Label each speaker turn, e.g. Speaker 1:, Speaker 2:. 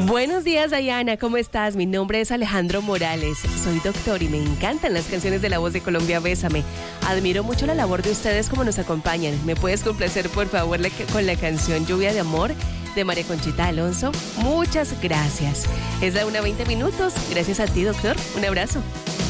Speaker 1: Buenos días, Dayana, ¿cómo estás? Mi nombre es Alejandro Morales, soy doctor y me encantan las canciones de La Voz de Colombia, Bésame. Admiro mucho la labor de ustedes como nos acompañan. ¿Me puedes complacer, por favor, con la canción Lluvia de Amor de María Conchita Alonso? Muchas gracias. Es la 1:20 minutos. Gracias a ti, doctor. Un abrazo.